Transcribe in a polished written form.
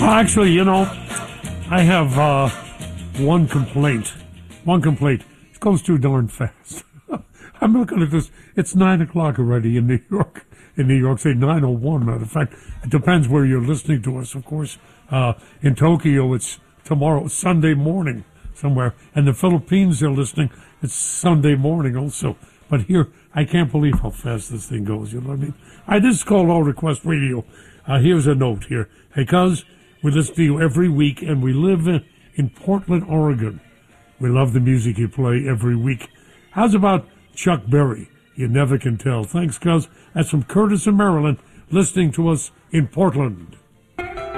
Actually, I have one complaint. It goes too darn fast. I'm looking at this. It's 9 o'clock already in New York. In New York, say 9:01. Matter of fact, it depends where you're listening to us, of course. In Tokyo, it's tomorrow, Sunday morning somewhere. And the Philippines, they're listening. It's Sunday morning also. But here, I can't believe how fast this thing goes. You know what I mean? This is called All Request Radio. Here's a note here. Hey, cuz, we listen to you every week, and we live in Portland, Oregon. We love the music you play every week. How's about Chuck Berry? You never can tell. Thanks, cuz. That's from Curtis in Maryland, listening to us in Portland.